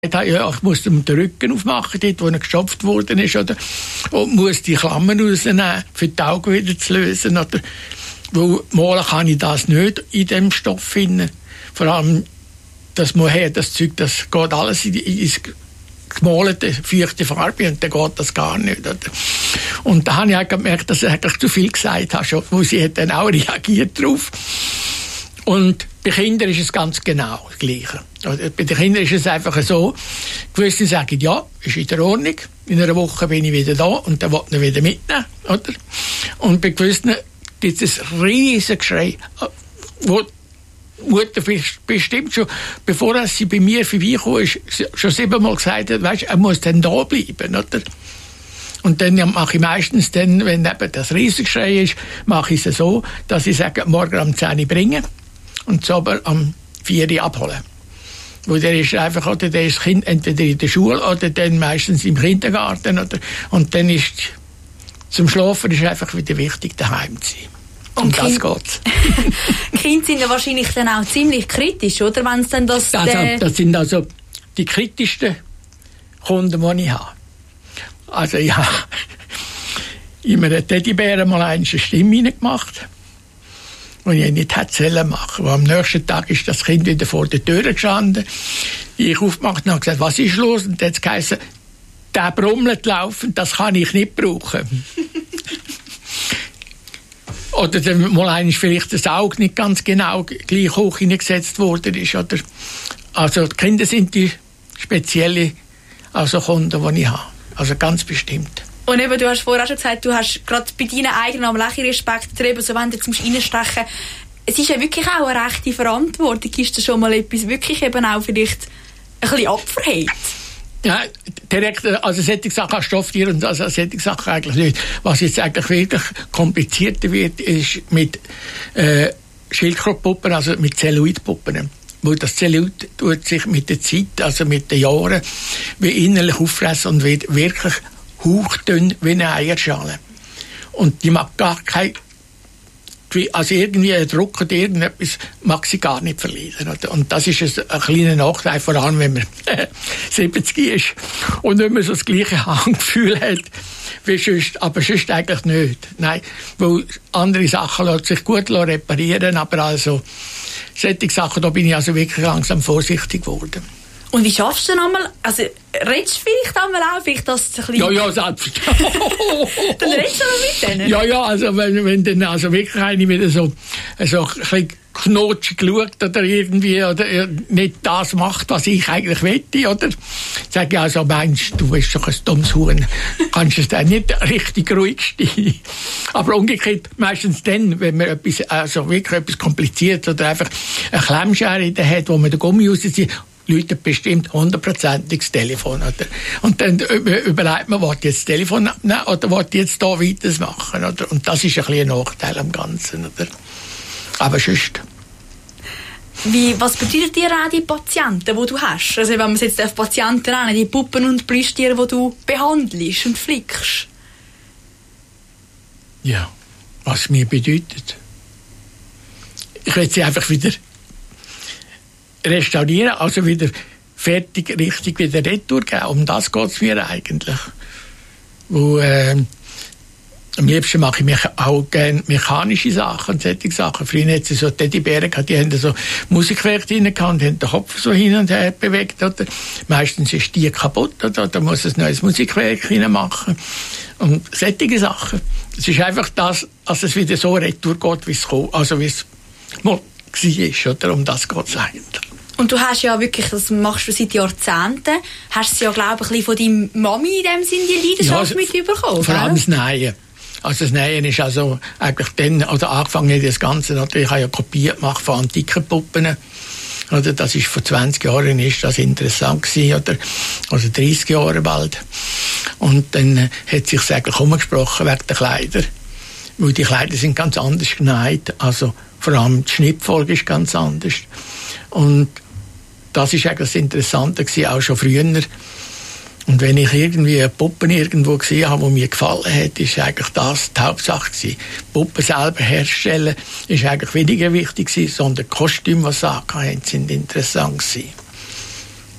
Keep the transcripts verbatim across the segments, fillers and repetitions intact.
ja, ich muss ihm den Rücken aufmachen, dort, wo er gestopft worden ist, oder? Und muss die Klammern rausnehmen, für die Augen wieder zu lösen, oder? Weil malen kann ich das nicht in dem Stoff finden. Vor allem das Mohair, das Zeug, das geht alles in ins gemalte, feuchte Farbe und dann geht das gar nicht, oder? Und da habe ich gemerkt, dass ich eigentlich zu viel gesagt habe, schon, wo sie hat dann auch reagiert drauf. Und bei Kindern ist es ganz genau das Gleiche. Bei den Kindern ist es einfach so, gewisse sagen, ja, ist in der Ordnung, in einer Woche bin ich wieder da und dann will ich wieder mitnehmen, oder? Und bei gewissen gibt es ein riesiges Geschrei, wo die Mutter bestimmt schon, bevor sie bei mir vorbeigekommen ist, schon siebenmal gesagt hat, weißt, er muss dann da bleiben, oder? Und dann mache ich meistens dann, wenn eben das Riesengeschrei ist, mache ich es so, dass ich sage, morgen um zehn Uhr bringen und so aber am vier Uhr abholen. Weil der ist einfach, oder der ist das Kind entweder in der Schule oder dann meistens im Kindergarten, oder? Und dann ist, zum Schlafen ist einfach wieder wichtig, daheim zu sein. Und um das geht's. Kinder sind ja wahrscheinlich dann auch ziemlich kritisch, oder? Wenn's dann das, das, äh... das sind also die kritischsten Kunden, die ich habe. Also ich habe in einem Teddybär mal eine Stimme reingemacht, die ich nicht hätte machen sollen. Am nächsten Tag ist das Kind wieder vor der Tür gestanden. Ich aufgemacht und habe gesagt, was ist los? Und dann hat es geheißen, der brummelt laufend, das kann ich nicht brauchen. Oder dann mal einmal vielleicht das Auge nicht ganz genau gleich hoch hineingesetzt worden ist. Oder also die Kinder sind die spezielle also Kunden, die ich habe. Also ganz bestimmt. Und eben, du hast vorher auch schon gesagt, du hast gerade bei deinen eigenen am Lächeln Respekt darüber, so wenn du jetzt reinstechen. Es ist ja wirklich auch eine rechte Verantwortung. Ist da schon mal etwas wirklich eben auch vielleicht ein bisschen Opferheit? Ja, direkt, also solche Sachen Stofftiere und also solche Sachen eigentlich nicht. Was jetzt eigentlich wirklich komplizierter wird, ist mit äh, Schildkrötenpuppen, also mit Zelluloidpuppen. Weil das Zelluloid tut sich mit der Zeit, also mit den Jahren, wie innerlich auffressen und wird wirklich hauchdünn wie eine Eierschale. Und die mag gar kein, also irgendwie ein Druck oder irgendetwas mag sie gar nicht verlieren. Und das ist ein, ein kleiner Nachteil, vor allem wenn man siebzig ist und nicht mehr so das gleiche Handgefühl hat wie sonst, aber sonst eigentlich nicht. Nein, weil andere Sachen lassen sich gut reparieren, aber also solche Sachen, da bin ich also wirklich langsam vorsichtig geworden. Und wie schaffst du denn einmal, also redest du vielleicht einmal auch, vielleicht das ein bisschen... Ja, ja, selbstverständlich. Dann redest du aber mit denen? Ja, ja, also wenn, wenn dann also wirklich eine wieder so, so ein bisschen knotschig schaut oder irgendwie oder nicht das macht, was ich eigentlich wette, oder? Sag ich also, meinst du, bist doch ein dummes Huhn, kannst du es dann nicht richtig ruhig stehen. Aber umgekehrt, meistens dann, wenn man etwas, also wirklich etwas kompliziert oder einfach eine Klemmschere in der hat, wo man den Gummi rauszieht, läutet bestimmt hundertprozentig das Telefon. Oder? Und dann überlegt man, will jetzt das Telefon abnehmen oder will jetzt da weitermachen. Oder? Und das ist ein bisschen ein Nachteil am Ganzen. Oder? Aber sonst. Wie, was bedeutet dir auch die Patienten, die du hast? Also wenn man es jetzt auf Patienten nennen, die Puppen und Plüschtiere, die du behandelst und flickst? Ja, was mir bedeutet. Ich will sie einfach wieder restaurieren, also wieder fertig, richtig wieder retour geben. Um das geht es mir eigentlich. Wo, äh, am liebsten mache ich mich auch gerne mechanische Sachen, solche Sachen. Früher hat es so Teddybären gehabt, die haben so Musikwerk drin gehabt und haben den Kopf so hin und her bewegt. Oder? Meistens ist die kaputt, oder? Da muss ein neues Musikwerk machen. Und solche Sachen. Es ist einfach das, dass es wieder so retour geht, wie es kommt, also wie es mal war, oder? Um das geht es eigentlich. Und du hast ja wirklich, das machst du seit Jahrzehnten, hast du ja, glaube ich, von deiner Mami in dem Sinne die Leidenschaft ja, mitbekommen. Vor allem das Nähen. Also das Nähen ist also eigentlich dann, oder angefangen das Ganze, oder ich habe ja Kopien gemacht von antiken Puppen. Oder das ist vor zwanzig Jahren ist das interessant gewesen, oder also dreißig Jahre bald. Und dann hat sich eigentlich umgesprochen wegen der Kleider. Weil die Kleider sind ganz anders genäht, also vor allem die Schnittfolge ist ganz anders. Und das ist eigentlich das Interessante gewesen, auch schon früher. Und wenn ich irgendwie eine Puppe irgendwo gesehen habe, die mir gefallen hat, ist eigentlich das die Hauptsache gewesen. Puppen selber herstellen ist eigentlich weniger wichtig gewesen, sondern die Kostüme, die sie angehabt haben, sind interessant gewesen.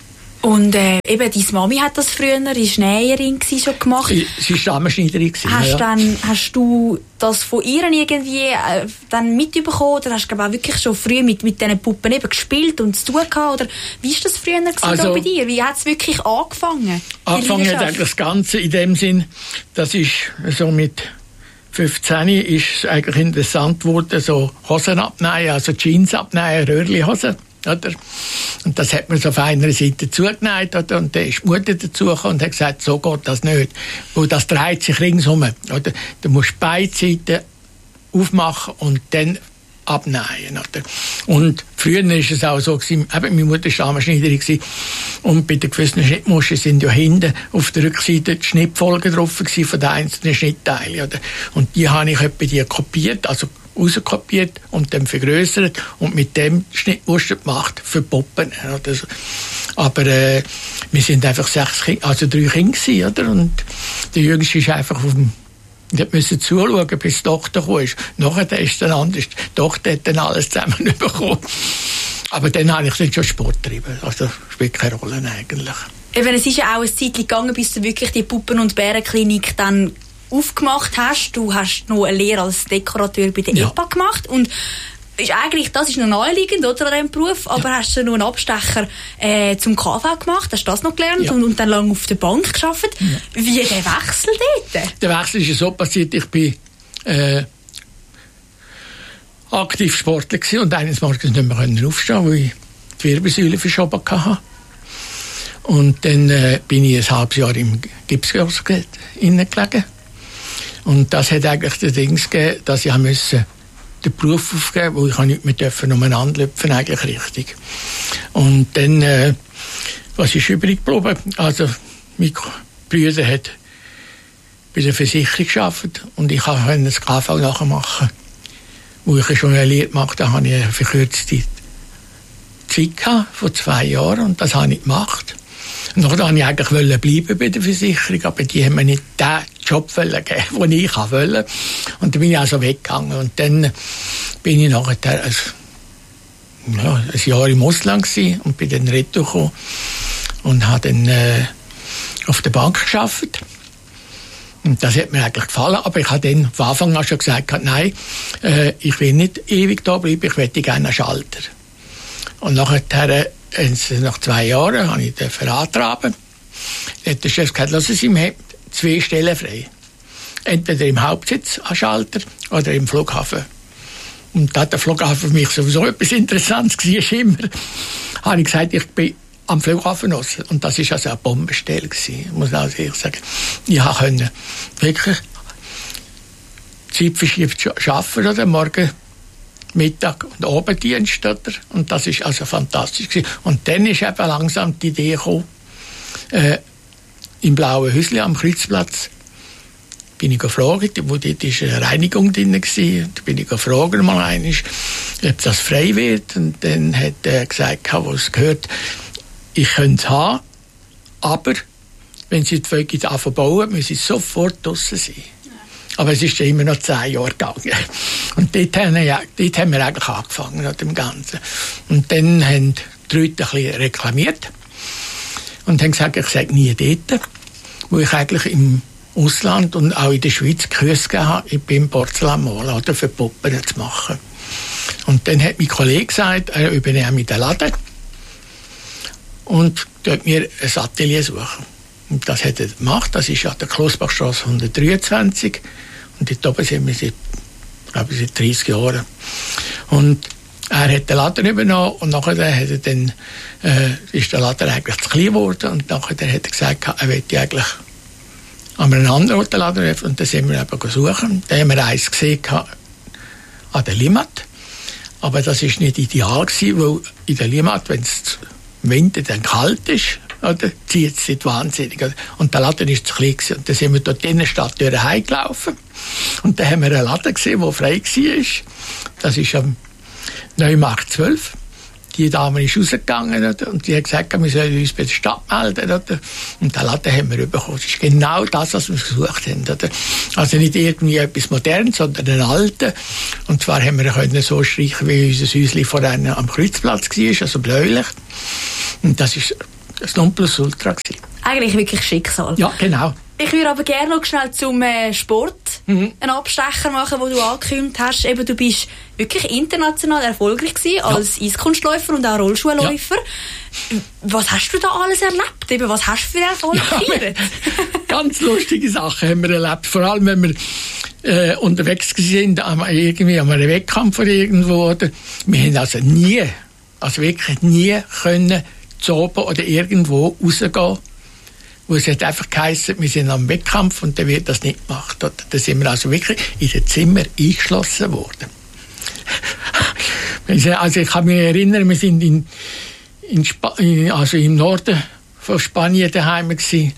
Und äh, eben, deine Mami hat das früher, ist Näherin schon gemacht. Sie, sie war Damenschneiderin. Hast, ja. dann, hast du das von ihr irgendwie äh, dann mitbekommen? Oder hast du glaub, auch wirklich schon früh mit, mit diesen Puppen eben gespielt und zu tun gehabt? Oder wie war das früher also, da bei dir? Wie hat es wirklich angefangen? Angefangen hat eigentlich das Ganze in dem Sinn, das ist so mit fünfzehn ist es eigentlich interessant geworden, so Hosen abnehmen, also Jeans abnehmen, Röhrli-Hosen. Oder? Und das hat man so auf einer Seite zugenäht, oder? Und dann ist die Mutter dazugekommen und hat gesagt, so geht das nicht. Weil das dreht sich ringsum. Oder? Du musst beide Seiten aufmachen und dann abnähen. Oder? Und früher war es auch so, gewesen, eben, meine Mutter war Damenschneiderin und bei den gewissen Schnittmuscheln sind ja hinten auf der Rückseite die Schnittfolgen drauf gewesen von den einzelnen Schnittteilen. Oder? Und die habe ich etwa die kopiert, also rauskopiert und dann vergrößert und mit dem Schnittmuster gemacht für Puppen. Oder so. Aber äh, wir sind einfach sechs Kinder, also drei Kinder gewesen, oder? Und der Jüngste ist einfach auf dem Ich musste zuschauen, bis die Tochter kam. Nachher ist es dann anders. Die Tochter hat dann alles zusammen bekommen. Aber dann habe ich dann schon Sport getrieben. Also spielt keine Rolle eigentlich. Eben, es ist ja auch eine Zeit gegangen, bis du wirklich die Puppen- und Bärenklinik dann aufgemacht hast. Du hast noch eine Lehre als Dekorateur bei der ja. E P A gemacht. Und ist eigentlich, das ist noch naheliegend, oder, an diesem Beruf, aber ja. hast du noch einen Abstecher äh, zum K V gemacht, hast du das noch gelernt ja. und, und dann lange auf der Bank gearbeitet. Ja. Wie der Wechsel dort? Der Wechsel ist ja so passiert, ich bin äh, aktiv Sportler gewesen und eines Morgens nicht mehr aufstehen, weil ich die Wirbelsäule verschoben hatte. Und dann äh, bin ich ein halbes Jahr im Gipsgerät gelegen. Und das hat eigentlich das Ding gegeben, dass ich musste den Beruf aufgeben, wo ich nicht mehr dürfen umeinander löpfen, eigentlich richtig. Und dann, äh, was ist übrig geblieben? Also, mein Bruder hat bei der Versicherung gearbeitet und ich konnte das K V nachher machen. Wo ich schon eine Lehre gemacht habe, hatte ich eine verkürzte Zeit gehabt, von zwei Jahren, und das habe ich gemacht. Und dann wollte ich eigentlich bleiben bei der Versicherung, aber die haben mir nicht den Job gegeben, den ich wollte. Und dann bin ich also weggegangen. Und dann bin ich nachher ein, ja, ein Jahr im Ausland gewesen und bin dann retour gekommen und habe dann äh, auf der Bank gearbeitet. Und das hat mir eigentlich gefallen, aber ich habe dann von Anfang an schon gesagt, nein, äh, ich will nicht ewig da bleiben, ich möchte gerne einen Schalter. Und nachher nach zwei Jahren habe ich den verantragen. Dann hat der Chef gesagt, lassen Sie, wir haben zwei Stellen frei. Entweder im Hauptsitz am Schalter oder im Flughafen. Und da der Flughafen für mich sowieso etwas Interessantes war, immer, habe ich gesagt, ich bin am Flughafen raus. Und das war also eine Bombenstelle gewesen, muss ich auch ehrlich sagen. Ich konnte wirklich zeitverschiebend arbeiten, oder? Morgen, Mittag und Abenddienst, oder? Und das war also fantastisch gewesen. Und dann ist eben langsam die Idee gekommen, äh, im Blauen Häuschen am Kreuzplatz bin ich gefragt, wo dort ist eine Reinigung drin war, da bin ich gefragt mal einmal, ob das frei wird. Und dann hat er gesagt, wo es gehört, ich könnte es haben, aber wenn Sie die Vögel anfangen bauen, müssen Sie sofort draussen sein. Aber es ist ja immer noch zehn Jahre gegangen. Und dort haben wir, dort haben wir eigentlich angefangen mit dem Ganzen. Und dann haben die Leute ein bisschen reklamiert und haben gesagt, ich sage nie dort, wo ich eigentlich im Ausland und auch in der Schweiz Kurse gegeben habe, ich bin Porzellanmaler oder für Puppen zu machen. Und dann hat mein Kollege gesagt, er übernehme mit den Laden und dort mir ein Atelier suchen. Und das hat er gemacht, das ist an der Klossbachstrasse hundertdreiundzwanzig und dort oben sind wir seit, glaube ich, seit dreißig Jahren. Und er hat den Laden übernommen und nachher hat er dann, äh, ist der Laden eigentlich zu klein geworden und nachher hat er gesagt, er wollte eigentlich an einem anderen Ort den Laden öffnen und dann sind wir eben suchen. Da haben wir eins gesehen an der Limmat, aber das war nicht ideal gewesen, weil in der Limmat, wenn es im Winter dann kalt ist, oder, zieht es nicht wahnsinnig. Und der Laden war zu klein gewesen. Und dann sind wir dort in der Stadt heimgelaufen und dann haben wir einen Laden gesehen, der frei war. Das ist am Neumarkt zwölf. Die Dame ist rausgegangen, oder? Und die hat gesagt, wir sollen uns bei der Stadt melden. Oder? Und den Laden haben wir bekommen. Das ist genau das, was wir gesucht haben. Oder? Also nicht irgendwie etwas Modernes, sondern einen alten. Und zwar haben wir können so streichen, wie unser Häuschen vorhin am Kreuzplatz war, also bläulich. Und das ist das Nonplusultra gewesen. Eigentlich wirklich Schicksal. Ja, genau. Ich würde aber gerne noch schnell zum äh, Sport mhm. einen Abstecher machen, wo du angekündigt hast. Eben, du bist wirklich international erfolgreich gewesen, ja. als Eiskunstläufer und auch Rollschuhläufer. Ja. Was hast du da alles erlebt? Eben, was hast du für Erfolg gefeiert? Ja, ganz lustige Sachen haben wir erlebt. Vor allem, wenn wir äh, unterwegs sind, irgendwie an einem Wettkampf oder irgendwo. Oder, wir haben also nie, also wirklich nie können zu oben oder irgendwo rausgehen. Wo es hat einfach geheißen, wir sind am Wettkampf und dann wird das nicht gemacht. Da sind wir also wirklich in den Zimmer eingeschlossen worden. Also ich kann mich erinnern, wir sind in, in Sp- also im Norden von Spanien daheim gewesen.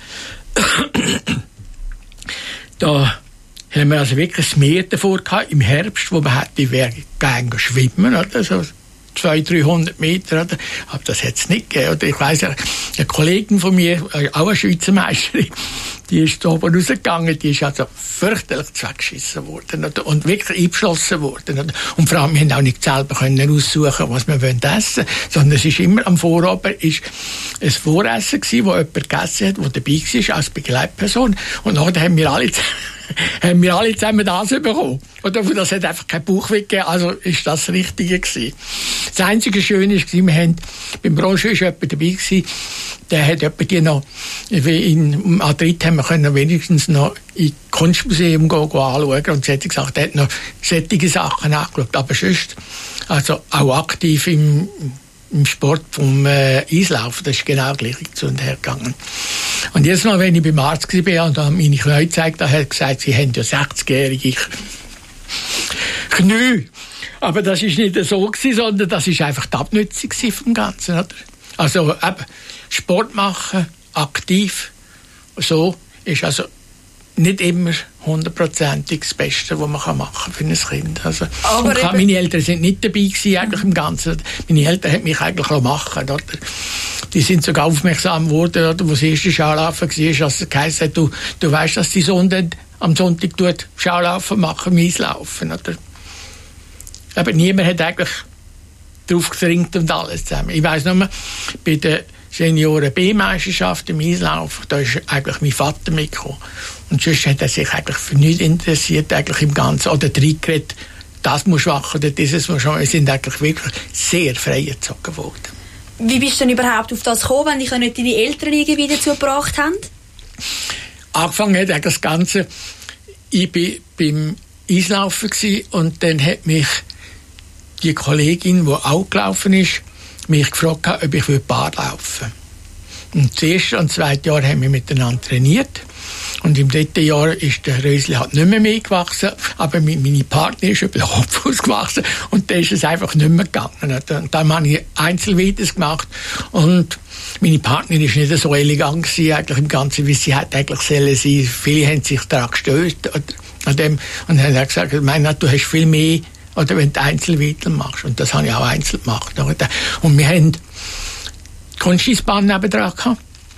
Da haben wir also wirklich das Meer davor gehabt, im Herbst, wo man hätte gerne schwimmen, oder so. zweihundert, dreihundert Meter, oder? Aber das hat es nicht gegeben. Oder ich weiss, eine Kollegin von mir, auch eine Schweizer Meisterin, die ist da oben rausgegangen, die ist also fürchterlich weggeschissen worden, oder? Und wirklich eingeschlossen worden, oder? Und vor allem, wir haben auch nicht selber können aussuchen, was wir essen wollen, sondern es ist immer am Vorabend ist ein Voressen gewesen, wo jemand gegessen hat, der dabei war, als Begleitperson. Und dann haben wir alle haben wir alle zusammen das bekommen. Oder das hat einfach keinen Bauchweh gegeben, also ist das das Richtige gewesen. Das einzige Schöne war, wir haben, beim Roger war jemand dabei gewesen, der hat jemand die noch, in Madrid haben wir können wenigstens noch ins Kunstmuseum gehen, gehen anschauen und sie hat gesagt, er hat noch solche Sachen angeschaut, aber sonst, also auch aktiv im im Sport vom äh, Eislaufen, das ist genau gleich zu und her gegangen. Und jetzt Mal, wenn ich beim Arzt war und dann meine Knie gezeigt habe, hat er gesagt, sie haben ja sechzigjährige Knie. Aber das war nicht so gewesen, sondern das war einfach die Abnutzung vom Ganzen, oder? Also eben, Sport machen, aktiv, so, ist also nicht immer hundertprozentig das Beste, was man machen kann für ein Kind. Also, und kann, meine Eltern sind nicht dabei gewesen, eigentlich im Ganzen. Meine Eltern haben mich eigentlich machen oder? Die sind sogar aufmerksam geworden, oder, wo das erste Schaulaufen war, als es geheißen hat, du, du weißt, dass die Sonne am Sonntag tut Schaulaufen machen, Eislaufen, oder? Aber niemand hat eigentlich drauf gedrängt und alles zusammen. Ich weiss nur, bei der Senioren-B-Meisterschaft im Eislaufen, da ist eigentlich mein Vater mitgekommen. Und sonst hat er sich eigentlich für nichts interessiert, eigentlich im Ganzen. Oder reingeredet, das muss machen oder dieses muss machen. Wir sind eigentlich wirklich sehr frei erzogen worden. Wie bist du denn überhaupt auf das gekommen, wenn dich nicht deine Eltern irgendwie dazu gebracht haben? Angefangen hat eigentlich das Ganze, ich war beim Eislaufen und dann hat mich die Kollegin, die auch gelaufen ist, mich gefragt, ob ich Bad laufen will. Und das erste und das zweite Jahr haben wir miteinander trainiert. Und im dritten Jahr ist der Rösli halt nicht mehr, mehr gewachsen, aber meine Partner ist über den Kopf ausgewachsen und dann ist es einfach nicht mehr gegangen. Und dann habe ich Einzelweiters gemacht und meine Partnerin ist nicht so elegant gewesen, eigentlich im Ganzen, wie sie hätte eigentlich sollen sein. Viele haben sich daran gestört an dem und haben gesagt, ich meine, du hast viel mehr, oder wenn du Einzelweiter machst. Und das habe ich auch einzeln gemacht. Und wir haben die Kunstschießbahn nebendran gehabt,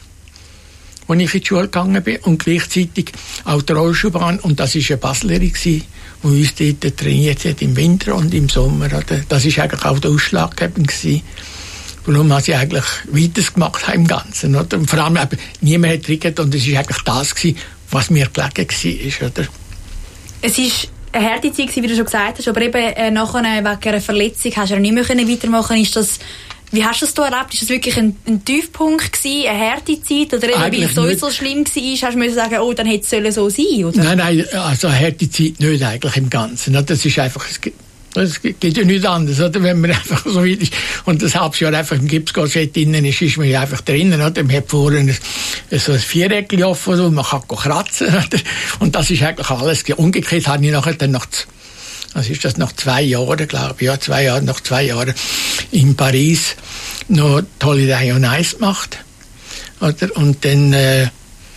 als ich in die Schule gegangen bin, und gleichzeitig auch die Rollschuhbahn. Und das war eine Baslerin, die uns dort trainiert hat, im Winter und im Sommer. Oder? Das war eigentlich auch der ausschlaggebend gewesen, warum wir sie eigentlich weitergemacht haben im Ganzen. Oder? Und vor allem eben, niemand hat triggert und es war eigentlich das gewesen, was mir gelegen war. Oder? Es ist eine harte Zeit, wie du schon gesagt hast, aber eben äh, nachher wegen einer Verletzung hast du ja nicht mehr weitermachen. Ist das, wie hast du das da erlebt? Ist das wirklich ein, ein Tiefpunkt gewesen, eine harte Zeit? Oder eben, weil es sowieso schlimm war, hast du sagen, oh, dann hätte es so sein sollen? Nein, nein, also eine harte Zeit nicht eigentlich im Ganzen. Das ist einfach, es gibt, es geht ja nichts anderes, oder? Wenn man einfach so weit ist und das halbes Jahr einfach im Gipskorsett drinnen ist, ist man ja einfach drinnen, oder? Man hat vorne ein, so ein Viereckchen offen, und man kann kratzen, oder? Und das ist eigentlich alles. Umgekehrt habe ich nachher dann noch, was ist das, nach zwei Jahren, glaube ich, ja, zwei Jahre, nach zwei Jahren in Paris noch die Holiday on Ice gemacht, oder? Und dann äh,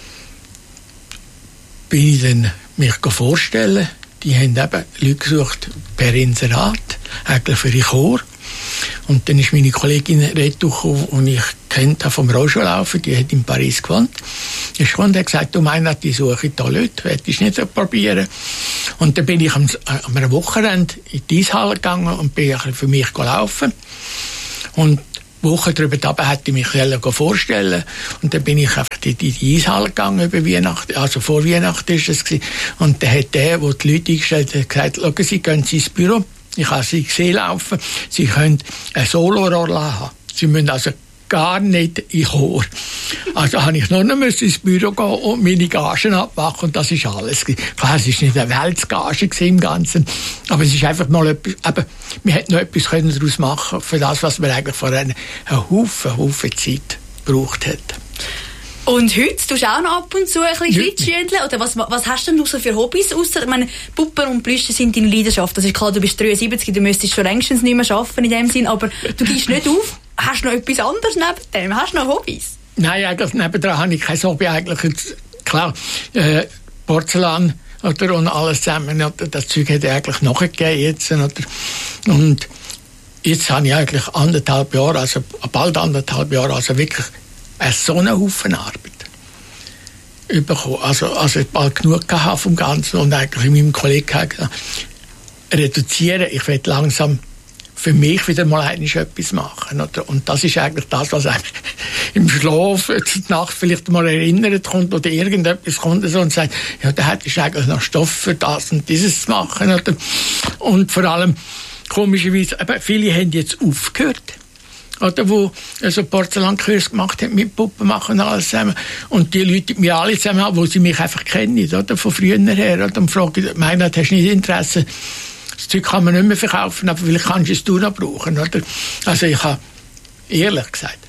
bin ich dann mich vorstellen. Die haben eben Leute gesucht per Inserat, eigentlich für den Chor. Und dann ist meine Kollegin Reto gekommen, die ich kennt habe vom Rollschuhlaufen, die hat in Paris gewohnt. Die ist gekommen und hat gesagt, du meinst, die suche da Leute, willst du nicht so probieren? Und dann bin ich am, am einem Wochenende in die Eishalle gegangen und bin für mich gelaufen. Und Woche drüber dabei hätte ich mich vorstellen. Und dann bin ich einfach in die Eishalle gegangen über Weihnachten, also vor Weihnachten ist es gewesen. Und dann hat der, der die Leute eingestellt hat, gesagt, schauen Sie, gehen Sie ins Büro. Ich habe Sie gesehen laufen. Sie können eine Solo-Rolle haben. Sie müssen also gar nicht in Chor. Also habe ich noch nicht ins Büro gehen und meine Gagen abmachen und das ist alles. Klar, es war nicht eine Weltgage im Ganzen, aber es ist einfach mal etwas, aber wir hätten noch etwas können daraus machen für das, was wir eigentlich vor einer Haufen, Haufen Zeit gebraucht hätten. Und heute tust du auch noch ab und zu ein bisschen Schlittschuhendeln? Oder was, was hast denn du so für Hobbys? Ausser, ich meine, Puppen und Plüsche sind deine Leidenschaft. Das ist klar, du bist dreiundsiebzig, du müsstest schon längstens nicht mehr arbeiten in dem Sinn, aber du gehst nicht auf. Hast du noch etwas anderes neben dem? Hast du noch Hobbys? Nein, eigentlich nebendran habe ich kein Hobby. Eigentlich jetzt, klar, äh, Porzellan oder, und alles zusammen. Oder, das Zeug hätte eigentlich nachgegeben jetzt. Oder, und jetzt habe ich eigentlich anderthalb Jahre, also bald anderthalb Jahre, also wirklich so einen Haufen Arbeit bekommen. Also, also ich bald genug gehabt vom Ganzen und eigentlich meinem Kollegen gesagt, reduzieren, ich will langsam für mich wieder mal eigentlich etwas machen. Oder? Und das ist eigentlich das, was einem im Schlaf zur Nacht vielleicht mal erinnert kommt oder irgendetwas kommt und sagt, ja, da hättest du eigentlich noch Stoff für das und dieses zu machen. Oder? Und vor allem, komischerweise, aber viele haben jetzt aufgehört. Oder wo also Porzellankurs gemacht haben, mit Puppen machen und alles zusammen. Und die Leute, die mich alle zusammen haben, wo sie mich einfach kennen, oder? Von früher her. Oder? Und fragen, Meinrad, hast du nicht Interesse? Das Zeug kann man nicht mehr verkaufen, aber vielleicht kannst du es du noch brauchen, oder? Also ich habe, ehrlich gesagt,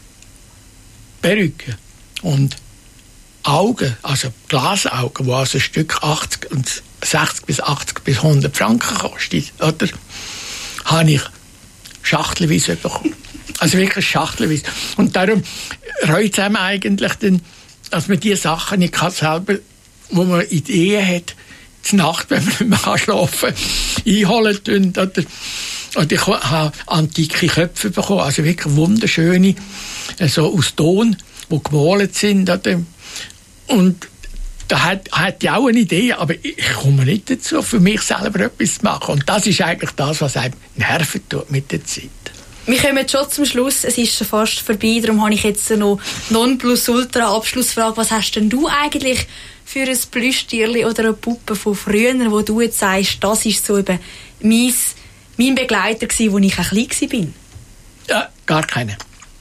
Perücke und Augen, also Glasaugen, die also ein Stück achtzig und sechzig bis achtzig bis hundert Franken kosten, oder? Habe ich schachtelweise bekommen. Also wirklich schachtelweise. Und darum reut es einem eigentlich, denn, dass man diese Sachen nicht kann selber, wo man Ideen hat, zur Nacht, wenn man nicht mehr schlafen kann, einholen tun. Oder, oder ich habe antike Köpfe bekommen, also wirklich wunderschöne, so aus Ton, die gemalt sind. Oder, und da hat, hat ich auch eine Idee, aber ich komme nicht dazu, für mich selber etwas zu machen. Und das ist eigentlich das, was einem nerven tut mit der Zeit. Wir kommen schon zum Schluss, es ist schon fast vorbei, darum habe ich jetzt noch Non-Plus-Ultra-Abschlussfrage. Was hast denn du eigentlich für ein Plüschtierli oder eine Puppe von früher, wo du jetzt sagst, das ist so eben mein, mein Begleiter gewesen, als ich ein klein war? Ja, gar keine.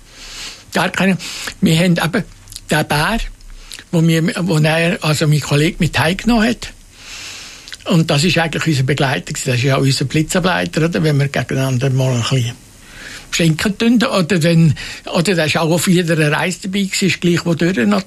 Gar keine. Wir haben eben den Bär, wo, wir, wo er, also mein Kollege mit heimgenommen hat. Und das ist eigentlich unser Begleiter gewesen. Das ist ja auch unser Blitzableiter, oder? Wenn wir gegeneinander mal ein bisschen schenken tun. Oder, wenn, oder der ist auch auf jeder Reise dabei gewesen, ist gleich wo durch, oder?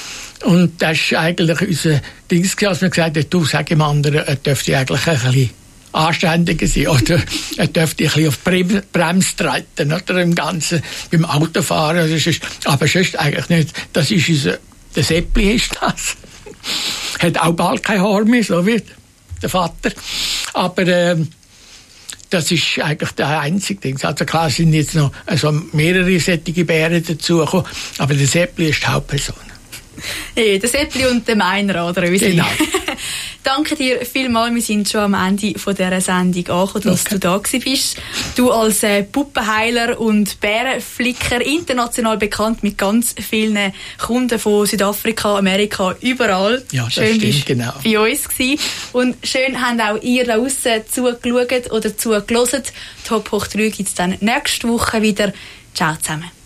Und das ist eigentlich unser Ding, als wir gesagt haben, du, sag dem anderen, er dürfte eigentlich ein bisschen anständiger sein, oder er dürfte ein bisschen auf Brem- Bremse treten, oder im Ganzen, beim Autofahren. Also ist, aber sonst eigentlich nicht. Das ist unser, der Seppli ist das. Hat auch bald kein Haar mehr, so wie der Vater. Aber, ähm, das ist eigentlich der einzige Ding. Also klar sind jetzt noch also mehrere solche Bären dazugekommen, aber der Seppli ist die Hauptperson. Ja, der Seppli und der Meiner, oder? Genau. Danke dir vielmals. Wir sind schon am Ende von dieser Sendung angekommen, dass okay. du da bist. Du als äh, Puppenheiler und Bärenflicker, international bekannt mit ganz vielen Kunden von Südafrika, Amerika, überall. Ja, das schön stimmt, genau. Bei uns gewesen. Und schön haben auch ihr da draussen zugeschaut oder zugehört. Top hoch drei gibt es dann nächste Woche wieder. Ciao zusammen.